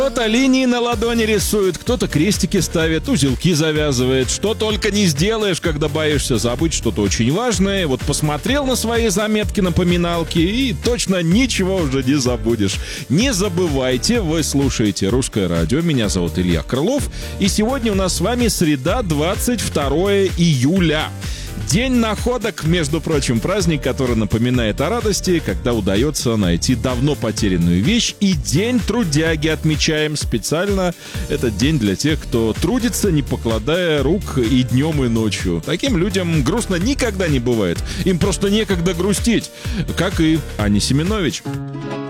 Кто-то линии на ладони рисует, кто-то крестики ставит, узелки завязывает. Что только не сделаешь, когда боишься забыть что-то очень важное. Вот посмотрел на свои заметки, напоминалки, и точно ничего уже не забудешь. Не забывайте, вы слушаете «Русское радио». Меня зовут Илья Крылов. И сегодня у нас с вами среда, 22 июля. День находок, между прочим, праздник, который напоминает о радости, когда удается найти давно потерянную вещь. И День трудяги отмечаем специально. Этот день для тех, кто трудится, не покладая рук и днем, и ночью. Таким людям грустно никогда не бывает. Им просто некогда грустить, как и Ане Семенович.